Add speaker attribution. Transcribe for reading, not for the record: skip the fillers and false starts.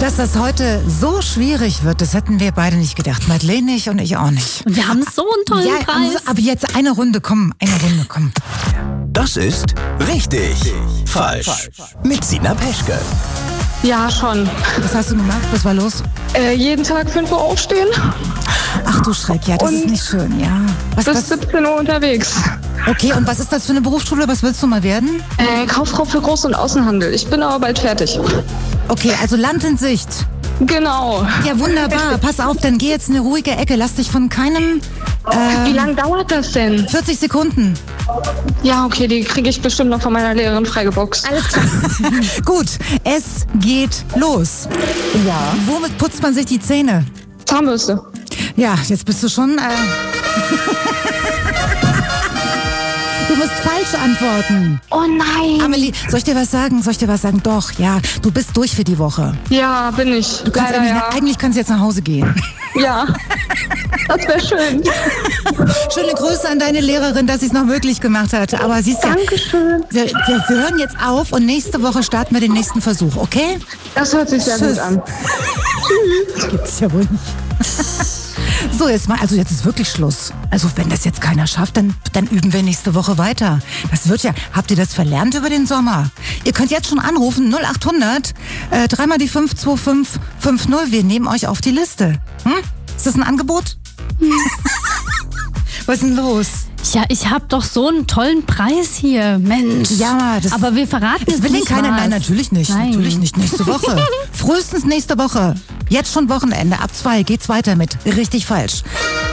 Speaker 1: Dass das heute so schwierig wird, das hätten wir beide nicht gedacht. Madeleine nicht und ich auch nicht.
Speaker 2: Und wir haben so einen tollen Preis.
Speaker 1: Aber jetzt eine Runde, komm.
Speaker 3: Das ist richtig falsch. Mit Sina Peschke.
Speaker 4: Ja, schon.
Speaker 1: Was hast du gemacht? Was war los?
Speaker 4: Jeden Tag 5 Uhr aufstehen
Speaker 1: Ach du Schreck, ja, das ist nicht schön, ja.
Speaker 4: bis 17 Uhr unterwegs.
Speaker 1: Okay, und was ist das für eine Berufsschule? Was willst du mal werden?
Speaker 4: Kauffrau für Groß- und Außenhandel. Ich bin aber bald fertig.
Speaker 1: Okay, also Land in Sicht.
Speaker 4: Genau.
Speaker 1: Ja, wunderbar. Pass auf, dann geh jetzt in eine ruhige Ecke. Lass dich von keinem...
Speaker 4: Wie lange dauert das denn?
Speaker 1: 40 Sekunden.
Speaker 4: Ja, okay, die kriege ich bestimmt noch von meiner Lehrerin freigeboxt.
Speaker 1: Alles klar. Gut, es geht los.
Speaker 4: Ja.
Speaker 1: Womit putzt man sich die Zähne?
Speaker 4: Zahnbürste.
Speaker 1: Ja, jetzt bist du schon... Du musst falsch antworten.
Speaker 4: Oh nein.
Speaker 1: Amelie, soll ich dir was sagen? Doch, ja, du bist durch für die Woche.
Speaker 4: Ja, bin ich.
Speaker 1: Du kannst eigentlich kannst du jetzt nach Hause gehen.
Speaker 4: Ja, das wäre schön.
Speaker 1: Schöne Grüße an deine Lehrerin, dass sie es noch möglich gemacht hat. Aber siehst du,
Speaker 4: Dankeschön.
Speaker 1: wir hören jetzt auf und nächste Woche starten wir den nächsten Versuch, okay?
Speaker 4: Das hört sich sehr gut an.
Speaker 1: Das gibt's ja wohl nicht. So, jetzt ist wirklich Schluss. Also wenn das jetzt keiner schafft, dann üben wir nächste Woche weiter. Das wird ja, habt ihr das verlernt über den Sommer? Ihr könnt jetzt schon anrufen, 0800 3 mal die 52550. Wir nehmen euch auf die Liste. Ist das ein Angebot? Was ist denn los?
Speaker 2: Ja, ich habe doch so einen tollen Preis hier, Mensch.
Speaker 1: Ja,
Speaker 2: aber wir verraten
Speaker 1: es will
Speaker 2: nicht
Speaker 1: keiner.
Speaker 2: was.
Speaker 1: Nein, natürlich nicht.
Speaker 2: Nein.
Speaker 1: Natürlich nicht. Nächste Woche. Frühestens nächste Woche. Jetzt schon Wochenende. Ab 2 geht's weiter mit Richtig falsch.